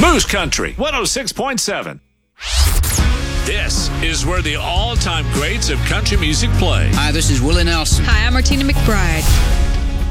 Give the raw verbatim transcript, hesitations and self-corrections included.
Moose Country one oh six point seven. This is where the all-time greats of country music play. Hi, this is Willie Nelson. Hi, I'm Martina McBride.